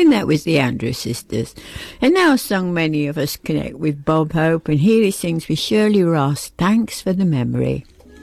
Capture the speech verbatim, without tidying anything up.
And that was the Andrews Sisters. And now a song many of us connect with Bob Hope, and here he sings with Shirley Ross, Thanks for the Memory.